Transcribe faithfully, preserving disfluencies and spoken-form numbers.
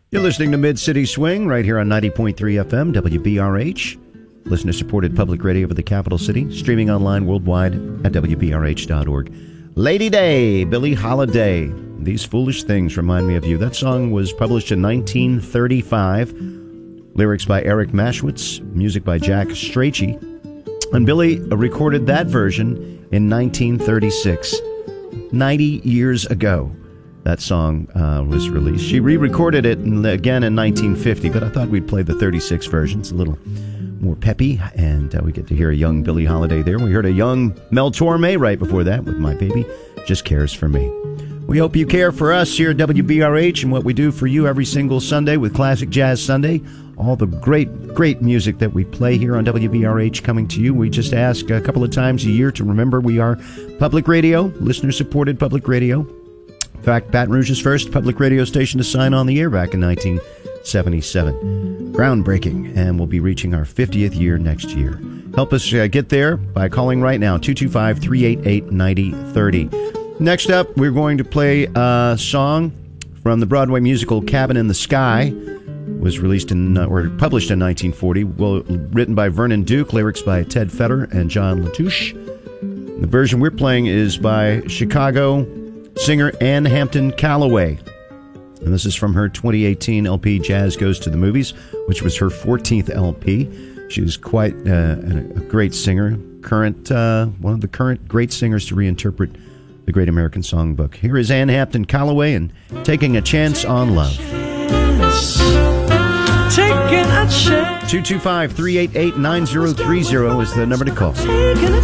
You're listening to Mid-City Swing right here on ninety point three F M, W B R H. Listener-supported public radio over the capital city. Streaming online worldwide at W B R H dot org. Lady Day, Billie Holiday. These Foolish Things Remind Me of You. That song was published in nineteen thirty-five. Lyrics by Eric Maschwitz. Music by Jack Strachey. And Billie recorded that version in nineteen thirty-six. ninety years ago. That song uh, was released. She re-recorded it in, again in nineteen fifty, but I thought we'd play the thirty-six version. It's a little more peppy, and uh, we get to hear a young Billie Holiday there. We heard a young Mel Torme right before that with My Baby Just Cares for Me. We hope you care for us here at W B R H and what we do for you every single Sunday with Classic Jazz Sunday. All the great, great music that we play here on W B R H coming to you. We just ask a couple of times a year to remember we are public radio, listener-supported public radio. In fact, Baton Rouge's first public radio station to sign on the air back in nineteen seventy-seven. Groundbreaking, and we'll be reaching our fiftieth year next year. Help us uh, get there by calling right now, two two five, three eight eight, nine zero three zero. Next up, we're going to play a song from the Broadway musical Cabin in the Sky. It was released in, uh, or published in nineteen forty. Well, written by Vernon Duke, lyrics by Ted Fetter and John Latouche. The version we're playing is by Chicago singer Ann Hampton Callaway. And this is from her twenty eighteen L P Jazz Goes to the Movies, which was her fourteenth L P. She was quite uh, a great singer, current uh, one of the current great singers to reinterpret the Great American Songbook. Here is Ann Hampton Callaway and Taking a Chance on Love. two two five, three eight eight, nine zero three zero is the number to call.